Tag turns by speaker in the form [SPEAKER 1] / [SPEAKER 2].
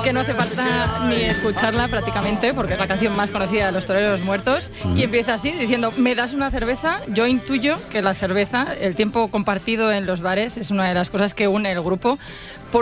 [SPEAKER 1] que no hace falta ni escucharla prácticamente, porque es la canción más conocida de Los Toreros Muertos, y empieza así, diciendo, ¿me das una cerveza? Yo intuyo que la cerveza, el tiempo compartido en los bares, es una de las cosas que une el grupo.